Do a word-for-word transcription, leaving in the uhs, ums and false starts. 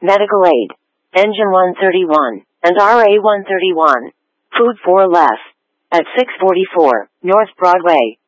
Medical Aid, Engine one thirty-one, and R A one thirty-one. Food for Less. At six forty-four North Broadway.